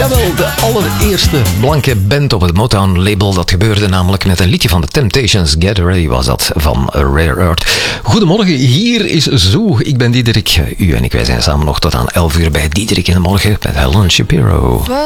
Jawel, de allereerste blanke band op het Motown-label. Dat gebeurde namelijk met een liedje van The Temptations. Get Ready was dat, van Rare Earth. Goedemorgen, hier is Zoo. Ik ben Diederik. U en ik, wij zijn samen nog tot aan 11 uur bij Diederik in de Morgen met Helen Shapiro. Well,